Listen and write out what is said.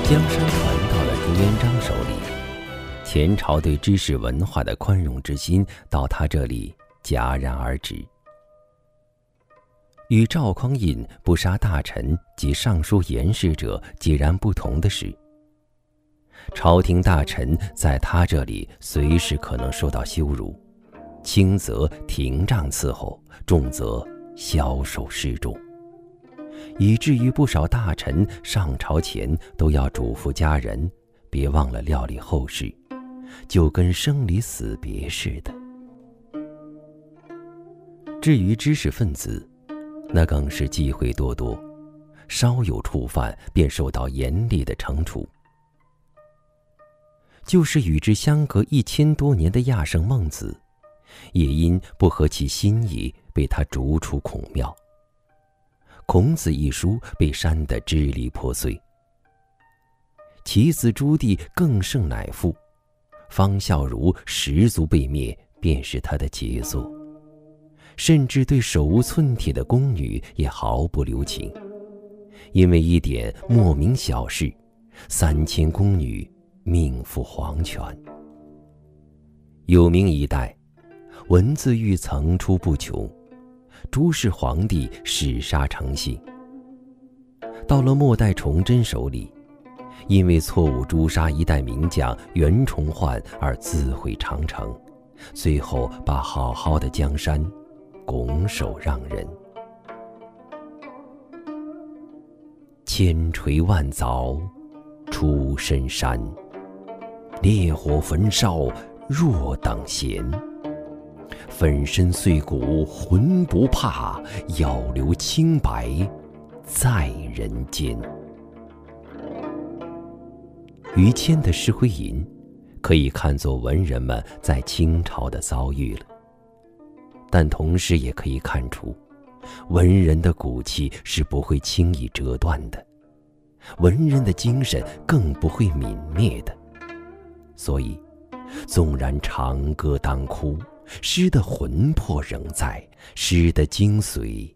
江山传到了朱元璋手里，前朝对知识文化的宽容之心到他这里戛然而止。与赵匡胤不杀大臣及尚书言事者截然不同的是，朝廷大臣在他这里随时可能受到羞辱，轻则廷杖伺候，重则枭首示众，以至于不少大臣上朝前都要嘱咐家人别忘了料理后事，就跟生离死别似的。至于知识分子，那更是忌讳多多，稍有触犯便受到严厉的惩处。就是与之相隔1000多年的亚圣孟子，也因不合其心意被他逐出孔庙。孔子一书被删得支离破碎。其子朱棣更胜乃父，方孝孺十族被灭便是他的杰作，甚至对手无寸铁的宫女也毫不留情，因为一点莫名小事，3000宫女命赴黄泉。有名一代，文字狱层出不穷，朱氏皇帝弑杀成性。到了末代崇祯手里，因为错误诛杀一代名将袁崇焕而自毁长城，最后把好好的江山拱手让人。千锤万凿出深山，烈火焚烧若等闲。粉身碎骨浑不怕，要留清白在人间。于谦的诗徽吟可以看作文人们在清朝的遭遇了，但同时也可以看出，文人的骨气是不会轻易折断的，文人的精神更不会泯灭的。所以纵然长歌当哭，诗的魂魄仍在，诗的精髓